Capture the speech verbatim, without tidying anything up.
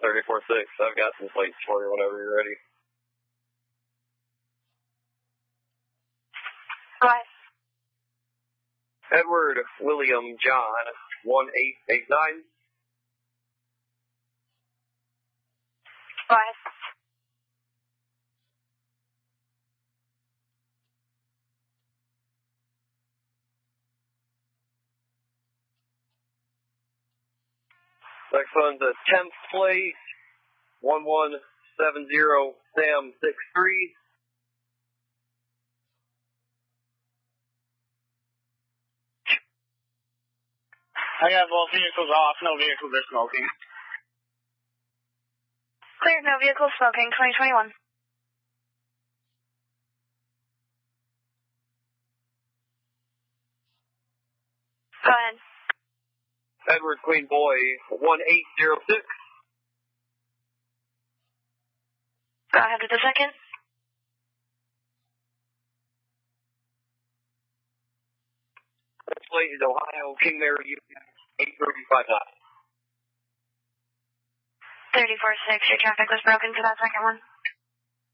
thirty-four six. I've got some plates for you whenever you're ready. Go ahead. Edward William John, one eight eight nine. Go ahead. Next one's a tenth plate, one one seven zero Sam six three. I got both vehicles off, no vehicles are smoking. Clear, no vehicles smoking, twenty twenty-one. Go ahead. Edward Queen Boy, one eight zero six. Go ahead with the second. Next plate is Ohio King Mary Union, eight three five nine. thirty-four six, your traffic was broken for that second one.